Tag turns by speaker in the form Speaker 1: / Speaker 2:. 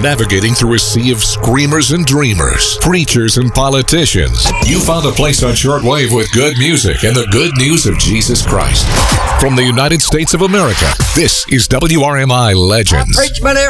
Speaker 1: navigating through a sea of screamers and dreamers, preachers and politicians, you found a place on shortwave with good music and the good news of Jesus Christ. From the United States of America, this is WRMI Legends.
Speaker 2: I preach, but